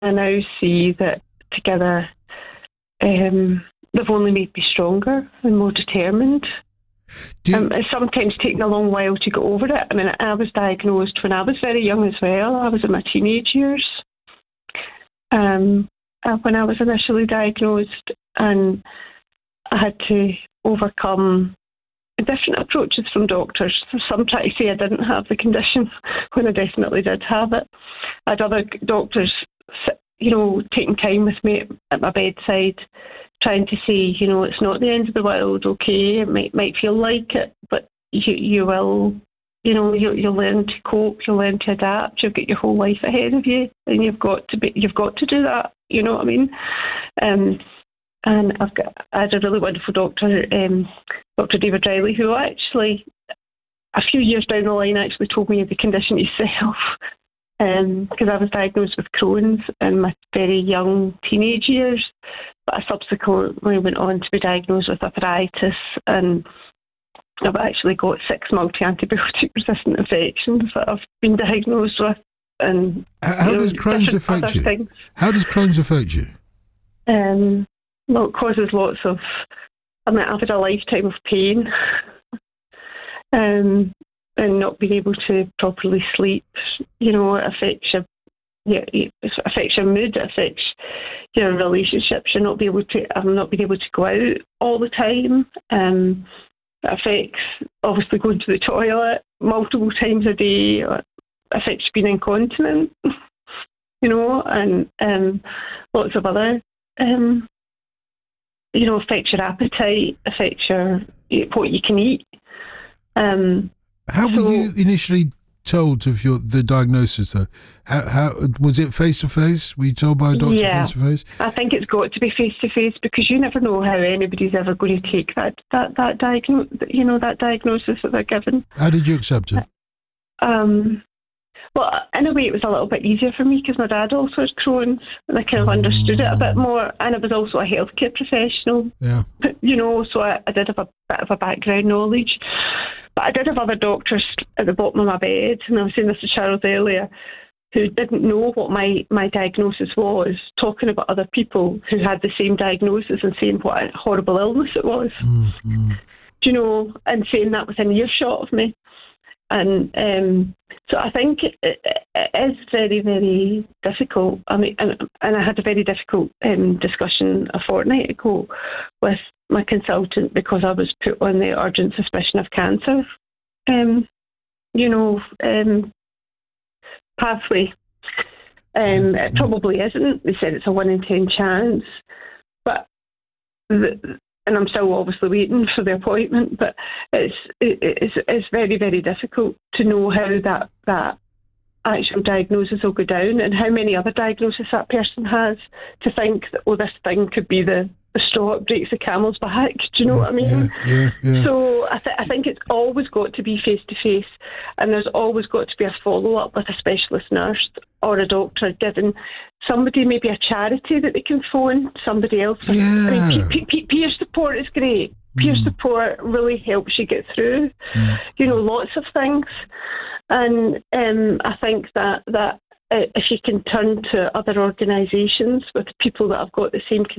I now see that together they've only made me stronger and more determined. It's sometimes taken a long while to get over it. I mean, I was diagnosed when I was very young as well. I was in my teenage years when I was initially diagnosed, and I had to overcome different approaches from doctors. Some try to say I didn't have the condition when I definitely did have it. I had other doctors, taking time with me at my bedside, trying to say, it's not the end of the world, okay, it might feel like it, but you will, you'll learn to cope, you'll learn to adapt, you've got your whole life ahead of you, and you've got to do that, you know what I mean? And I had a really wonderful doctor, Dr. David Riley, who actually, a few years down the line, actually told me the condition himself, because I was diagnosed with Crohn's in my very young teenage years, but I subsequently went on to be diagnosed with arthritis, and I've actually got 6 multi-antibiotic resistant infections that I've been diagnosed with. And how does Crohn's affect you? Things. How does Crohn's affect you? Well, it causes lots of. I've had a lifetime of pain, and not being able to properly sleep. It affects it affects your mood. It affects your relationships. I'm not being able to go out all the time. It affects obviously going to the toilet multiple times a day. It affects being incontinent. And lots of other. Affects your appetite, affects what you can eat. How were you initially told of the diagnosis, though? How was it face-to-face? Were you told by a doctor face-to-face? I think it's got to be face-to-face, because you never know how anybody's ever going to take that diagnosis that they're given. How did you accept it? Well, in a way, it was a little bit easier for me because my dad also has Crohn's, and I kind of understood it a bit more. And I was also a healthcare professional, so I did have a bit of a background knowledge. But I did have other doctors at the bottom of my bed, and I was saying this to Charles earlier, who didn't know what my diagnosis was, talking about other people who had the same diagnosis and saying what a horrible illness it was. Mm-hmm. And saying that within earshot of me. And so I think it is very, very difficult. I mean, and I had a very difficult discussion a fortnight ago with my consultant because I was put on the urgent suspicion of cancer, pathway. It probably isn't. They said it's a 1 in 10 chance, but and I'm still obviously waiting for the appointment, but it's very, very difficult to know how that actual diagnosis will go down and how many other diagnoses that person has, to think that, this thing could be the straw that breaks the camel's back. Do you know what I mean? Yeah. So I think it's always got to be face-to-face, and there's always got to be a follow-up with a specialist nurse or a doctor, given somebody, maybe a charity that they can phone, somebody else. Yeah. I mean, peer support is great. Peer support really helps you get through, lots of things. And I think that if you can turn to other organisations with people that have got the same condition,